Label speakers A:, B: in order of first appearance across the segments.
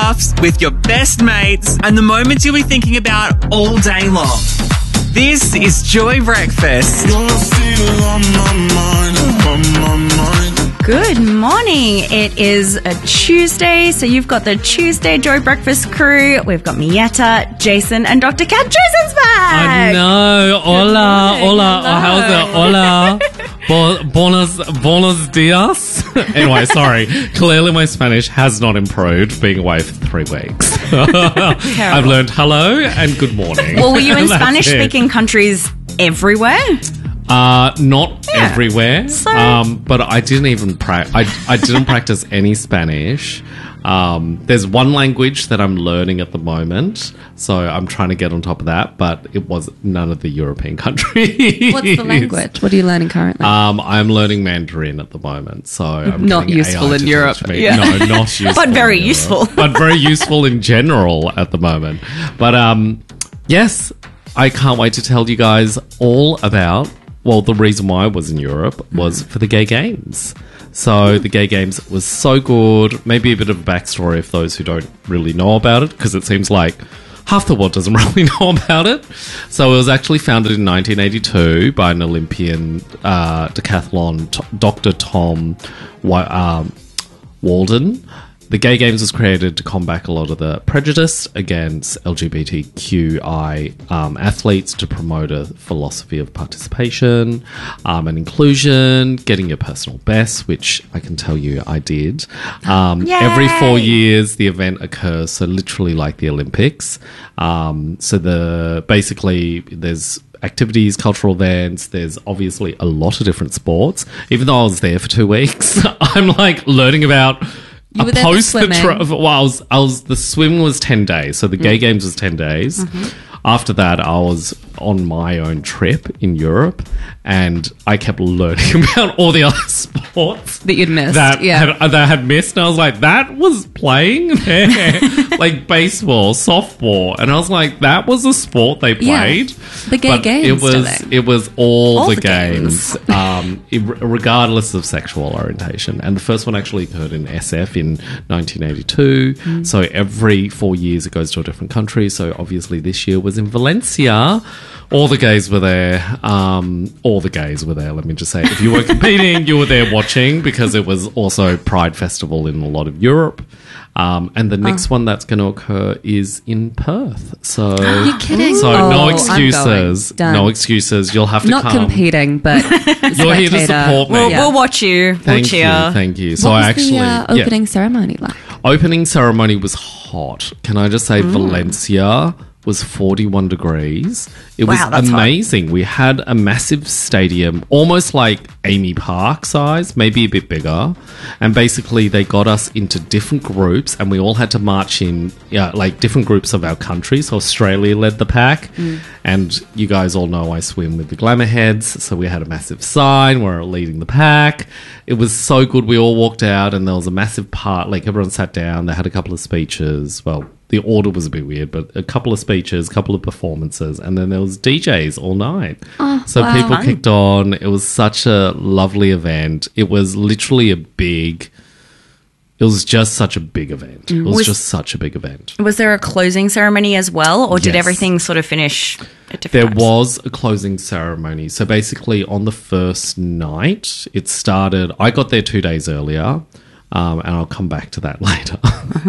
A: laughs with your best mates and the moments you'll be thinking about all day long. This is Joy Breakfast.
B: You're still on my mind.
C: Good morning. It is a Tuesday, so you've got the Tuesday Joy Breakfast crew. We've got Mietta, Jason, and Dr. Kat. Jason's back!
D: I know. Hola, hola. Oh, how's it? Hola. Buenos dias. Anyway, sorry. Clearly my Spanish has not improved being away for 3 weeks. I've learned hello and good morning.
C: Well, were you in Spanish-speaking countries everywhere?
D: Not everywhere.
C: So-
D: but I didn't even I didn't practice any Spanish. There's one language that I'm learning at the moment, so I'm trying to get on top of that, but it was none of the European countries.
E: What's the language? What are you learning currently?
D: I'm learning Mandarin at the moment, so I'm
E: Not
D: getting
E: useful
D: AI
E: in
D: to
E: Europe.
D: teach me.
E: Yeah.
D: No, not useful.
C: But very
D: in Europe.
C: useful.
D: But very useful in general at the moment. But yes, I can't wait to tell you guys all about, well, the reason why I was in Europe was for the Gay Games. So the Gay Games was so good. Maybe a bit of a backstory for those who don't really know about it, because it seems like half the world doesn't really know about it. So it was actually founded in 1982 by an Olympian decathlon, Dr. Tom Walden. The Gay Games was created to combat a lot of the prejudice against LGBTQI athletes, to promote a philosophy of participation and inclusion, getting your personal best, which I can tell you I did. Every 4 years, the event occurs, so literally like the Olympics. Basically, there's activities, cultural events. There's obviously a lot of different sports. Even though I was there for 2 weeks, I'm like learning about.
E: You were there for swimming.
D: The swimming was 10 days, so the Gay Games was 10 days. After that, I was on my own trip in Europe, and I kept learning about all the other sports
E: That you'd missed.
D: that I had missed. And I was like, that was playing there. Like baseball, softball. And I was like, that was a sport they played.
E: The Gay Games, darling.
D: It was all the
C: games.
D: games, regardless of sexual orientation. And the first one actually occurred in SF in 1982. So every 4 years it goes to a different country. So obviously this year was in Valencia. All the gays were there. Let me just say. If you were competing, you were there watching, because it was also Pride Festival in a lot of Europe. And the next one that's going to occur is in Perth. So
E: You're kidding?
D: So
E: Oh,
D: no
E: I'm
D: excuses.
E: going. Done.
D: No excuses. You'll have to
E: Not
D: come.
E: competing, but
D: You're here to support me.
C: We'll watch you. We'll
D: Thank you.
C: cheer.
D: Thank you. So
E: What
D: I
E: was the opening ceremony like?
D: Opening ceremony was hot. Can I just say Valencia was 41 degrees. It was
C: Wow, that's hot.
D: amazing. We had a massive stadium, almost like Amy Park size, maybe a bit bigger. And basically they got us into different groups, and we all had to march in like different groups of our country. So Australia led the pack. And you guys all know I swim with the Glamour Heads. So we had a massive sign. We're leading the pack. It was so good. We all walked out, and there was a massive part. Like, everyone sat down. They had a couple of speeches. Well, the order was a bit weird, but a couple of speeches, a couple of performances, and then there was DJs all night. So people kicked on. It was such a lovely event. It was literally it was just such a big event. It was just such a big event.
C: Was there a closing ceremony as well, or did
D: Yes.
C: everything sort of finish at different
D: There
C: times?
D: was a closing ceremony. So basically, on the first night, it started. I got there 2 days earlier, and I'll come back to that later.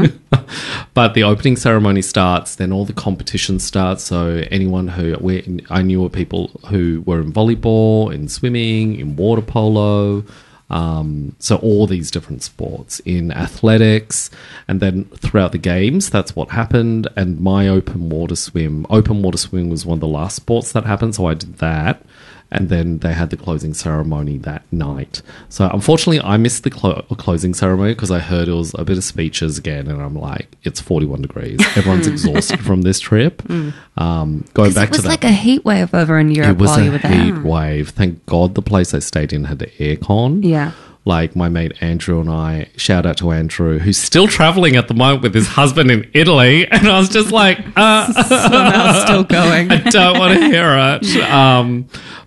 D: But the opening ceremony starts, then all the competition starts. So anyone I knew were people who were in volleyball, in swimming, in water polo. So all these different sports, in athletics, and then throughout the games, that's what happened. And my open water swim was one of the last sports that happened, so I did that. And then they had the closing ceremony that night. So unfortunately, I missed the closing ceremony because I heard it was a bit of speeches again, and I'm like, it's 41 degrees. Everyone's exhausted from this trip. Going back to that,
E: It was like a heat wave over in Europe
D: it was
E: while
D: a
E: you were there.
D: heat wave. Thank God the place I stayed in had the aircon.
E: Yeah.
D: Like my mate Andrew and I, shout out to Andrew, who's still traveling at the moment with his husband in Italy. And I was just like,
E: Somehow still going.
D: I don't want to hear it.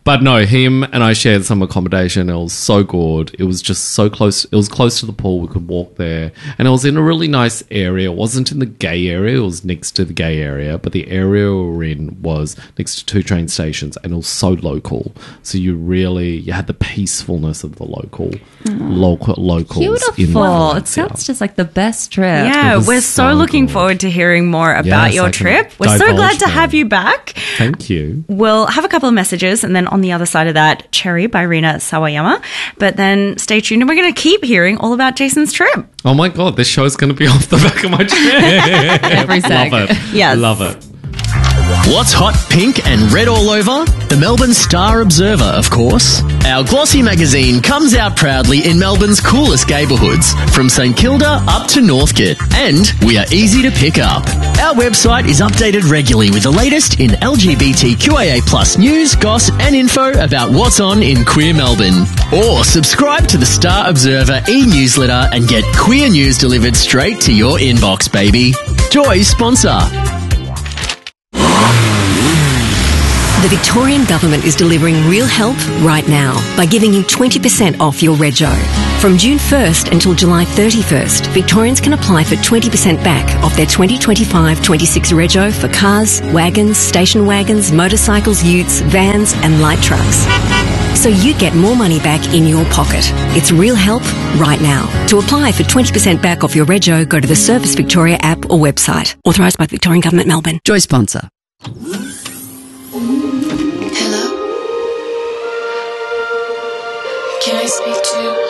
D: But no, him and I shared some accommodation. It was so good. It was just so close. It was close to the pool. We could walk there. And it was in a really nice area. It wasn't in the gay area. It was next to the gay area. But the area we were in was next to 2 train stations. And it was so local. So you had the peacefulness of the locals
E: Beautiful.
D: in the
E: It sounds just like the best trip.
C: Yeah, we're so looking forward to hearing more about your trip. We're so glad to have you back.
D: Thank you.
C: We'll have a couple of messages, and then on the other side of that, Cherry by Rina Sawayama. But then stay tuned, and we're going to keep hearing all about Jason's trip.
D: Oh my God, this show is going to be off the back of my chair.
E: Every sec.
D: Love it.
C: Yes.
D: Love it.
F: What's hot, pink and red all over? The Melbourne Star Observer, of course. Our glossy magazine comes out proudly in Melbourne's coolest neighbourhoods, from St Kilda up to Northcote. And we are easy to pick up. Our website is updated regularly with the latest in LGBTQIA+ news, goss and info about what's on in queer Melbourne. Or subscribe to the Star Observer e-newsletter and get queer news delivered straight to your inbox, baby. Joy's sponsor.
G: The Victorian Government is delivering real help right now by giving you 20% off your rego. From June 1st until July 31st, Victorians can apply for 20% back off their 2025-26 rego for cars, wagons, station wagons, motorcycles, utes, vans and light trucks. So you get more money back in your pocket. It's real help right now. To apply for 20% back off your rego, go to the Service Victoria app or website. Authorised by the Victorian Government, Melbourne.
H: Joy sponsor.
I: Hello? Can I speak to